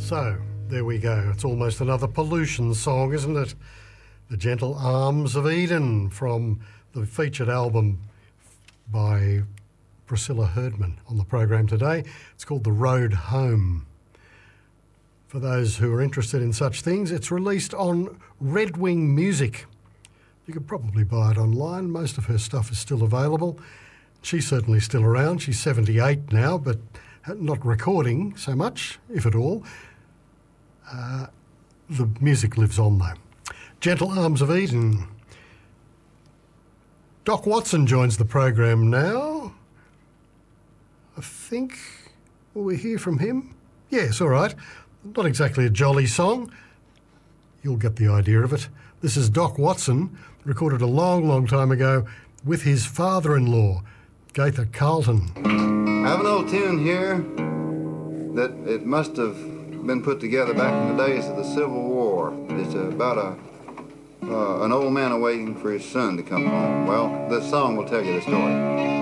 So, there we go. It's almost another pollution song, isn't it? The Gentle Arms of Eden from the featured album by Priscilla Herdman on the program today. It's called The Road Home. For those who are interested in such things, it's released on Red Wing Music. You could probably buy it online. Most of her stuff is still available. She's certainly still around. She's 78 now, but not recording so much, if at all. The music lives on, though. Gentle Arms of Eden. Doc Watson joins the program now. I think, will we hear from him? Yes, all right. Not exactly a jolly song. You'll get the idea of it. This is Doc Watson, recorded a long, long time ago with his father-in-law, Gaither Carlton. I have an old tune here that it must have been put together back in the days of the Civil War. It's about an old man awaiting for his son to come home. Well, this song will tell you the story.